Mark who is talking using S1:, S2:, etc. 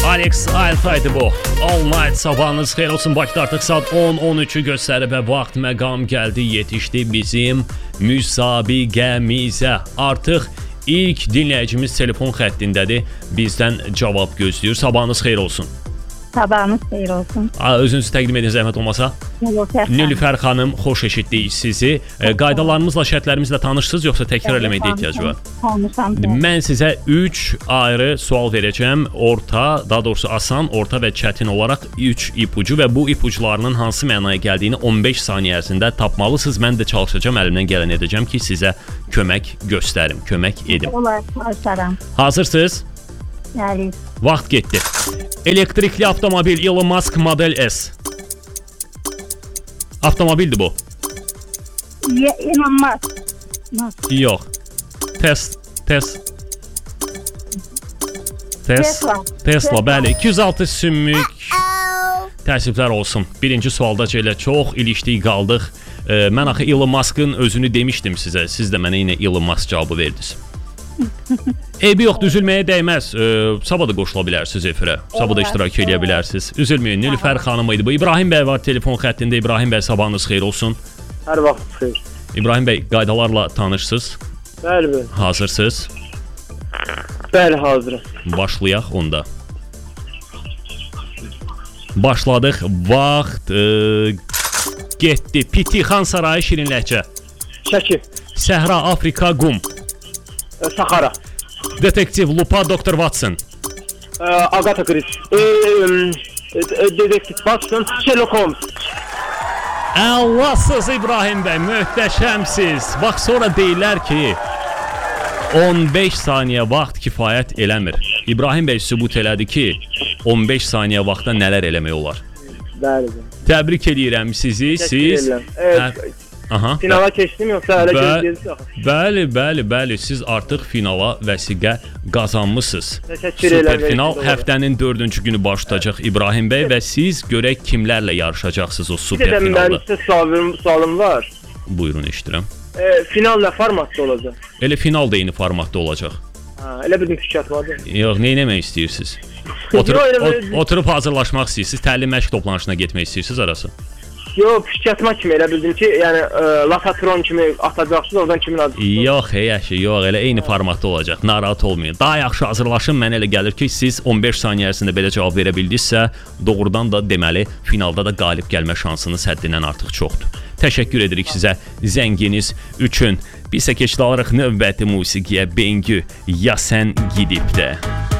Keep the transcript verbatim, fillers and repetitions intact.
S1: Alex Altaydı bu. All Night sabahınız xeyir olsun. Bakıda artıq saat on on üçü göstərib və vaxt məqam gəldi, yetişdi bizim müsabiqəmizə. Artıq ilk dinləyicimiz telefon xəttindədir. Bizdən cavab gözləyir. Sabahınız xeyir olsun.
S2: Sabahınız xeyir olsun.
S1: Özünüzü təqdim edin zəhmət olmasa. Nilüfər xanım, xoş eşitdik sizi. E, qaydalarımızla, şərtlərimizlə tanışsınız, yoxsa təkrar eləməkdə ehtiyac var?
S2: Tanışam.
S1: Mən sizə üç ayrı sual verəcəm. Orta, daha doğrusu asan, orta və çətin olaraq üç ipucu və bu ipucularının hansı mənaya gəldiyini on beş saniyə ərzində tapmalısınız. Mən də çalışacağam, əlimdən gələn edəcəm ki, sizə kömək göstərim, kömək edim.
S2: Olar, çalışaram.
S1: Hazırsınız?
S2: Bəli.
S1: Vaxt getdi. Elektrikli avtomobil Elon Musk Model S. Avtomobildir bu.
S2: Elon Musk.
S1: Yox. Test, test. Tesla. Tesla, bəli. iki yüz altı sümük. Təəssüflər olsun. Birinci sualdaca elə çox ilişdik qaldıq. E, mən axı Elon Musk'ın özünü demişdim sizə. Siz də mənə yenə Elon Musk cavabı verdiniz. Eybi yox, düzülməyə dəyməz. E, sabah da qoşula bilərsiniz efirə. Sabah da iştirak edə bilərsiniz. Üzülməyin. Nilüfər xanım idi bu. İbrahim bəy var telefon xəttində. İbrahim bəy, sabahınız xeyir olsun.
S3: Hər vaxt xeyir.
S1: İbrahim bəy, qaydalarla tanışsınız.
S3: Bəli, bəli.
S1: Hazırsınız?
S3: Bəli, hazırım.
S1: Başlayaq onda. Başladıq. Vaxt e, getdi. Pitixan sarayı Şirin Ləhcə.
S3: Şəki.
S1: Səhra, Afrika, qum.
S3: Saxara.
S1: Detektiv, Lupa, doktor Watson.
S3: Agatha Christie. Dedektiv Watson, Sherlock Holmes.
S1: Allahsız İbrahim bəy, möhtəşəmsiz. Bax, sonra deyirlər ki, on beş saniyə vaxt kifayət eləmir. İbrahim bəy sübut elədi ki, on beş saniyə vaxtda nələr eləmək olar.
S3: Bəli, bəli.
S1: Təbrik edirəm sizi. Siz
S3: Aha, finala keçdim, yoxsa hələ gözləyirsiniz?
S1: Bəli, bəli, bəli. Siz artıq finala vəsiqə qazanmısınız.
S3: Təşəkkür edirəm.
S1: Superfinal həftənin dördüncü günü başlayacaq İbrahim bəy və siz görək kimlərlə yarışacaqsınız o superfinalda.
S3: Mənim sizə sualım, sualım var.
S1: Buyurun, eşidirəm.
S3: E, final nə formatda olacaq?
S1: Elə final da eyni formatda olacaq.
S3: Ha, elə bir fikir vardı.
S1: Yox, nə etmək istəyirsiniz? Oturub, oturub hazırlaşmaq istəyirsiniz, təlim məşq toplanışına getmək istəyirsiniz arası?
S3: Yox, pişkətmə kimi elə bildim ki, yəni ə, Lasatron kimi atacaqsınız, oradan kimin adı?
S1: Yox, yaxşı, yox, elə eyni formatda olacaq. Narahat olmayın. Daha yaxşı hazırlaşın. Mənə elə gəlir ki, siz on beş saniyə ərzində belə cavab verə bildinizsə, doğrudan da deməli finalda da qalib gəlmə şansınız həddindən artıq çoxdur. Təşəkkür edirik sizə zənginiz üçün. Biz isə keçid alaraq növbəti musiqiyə. Bengü, ya sən gidib də.